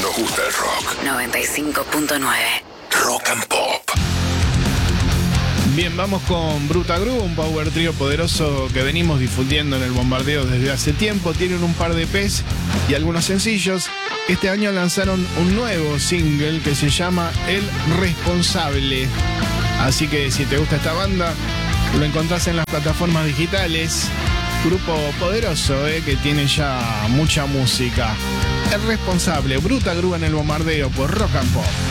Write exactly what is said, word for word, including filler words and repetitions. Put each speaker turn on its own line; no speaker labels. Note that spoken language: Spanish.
nos gusta el rock.
noventa y cinco punto nueve.
Rock and Pop.
Bien, vamos con Bruta Gru, un power trio poderoso que venimos difundiendo en el bombardeo desde hace tiempo. Tienen un par de E Pes y algunos sencillos. Este año lanzaron un nuevo single que se llama El Responsable. Así que si te gusta esta banda, lo encontrás en las plataformas digitales. Grupo poderoso, eh, que tiene ya mucha música. El Responsable, Bruta Gru en el bombardeo por Rock and Pop.